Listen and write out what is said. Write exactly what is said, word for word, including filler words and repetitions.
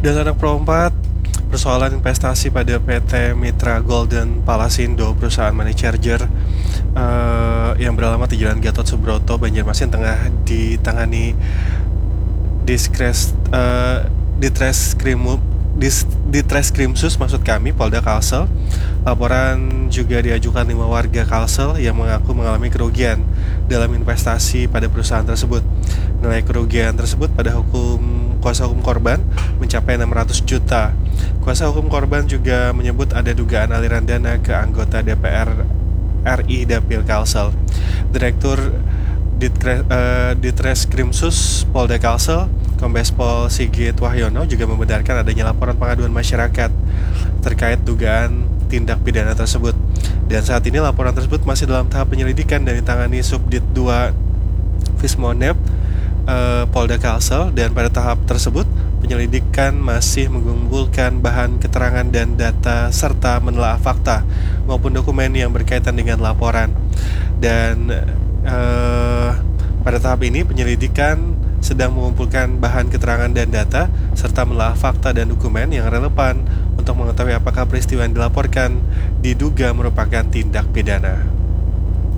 Dan anak pro empat, persoalan investasi pada P T Mitra Golden Palasindo, perusahaan money changer uh, yang beralamat di Jalan Gatot Subroto, Banjarmasin tengah ditangani diskres uh, Ditreskrim Dis, Ditreskrimsus maksud kami Polda Kalsel. Laporan juga diajukan lima warga Kalsel yang mengaku mengalami kerugian dalam investasi pada perusahaan tersebut. Nilai kerugian tersebut pada hukum kuasa hukum korban mencapai enam ratus juta. Kuasa hukum korban juga menyebut ada dugaan aliran dana ke anggota D P R R I Dapil Kalsel. Direktur Ditre, uh, Ditreskrimsus Polda Kalsel, Kombes Pol Sigit Wahyono, juga membenarkan adanya laporan pengaduan masyarakat terkait dugaan tindak pidana tersebut. Dan saat ini laporan tersebut masih dalam tahap penyelidikan dan ditangani Subdit dua Fismonep uh, Polda Kalsel. Dan pada tahap tersebut penyelidikan masih mengumpulkan bahan keterangan dan data serta menelaah fakta maupun dokumen yang berkaitan dengan laporan. Dan uh, pada tahap ini penyelidikan sedang mengumpulkan bahan keterangan dan data serta menelaah fakta dan dokumen yang relevan untuk mengetahui apakah peristiwa yang dilaporkan diduga merupakan tindak pidana.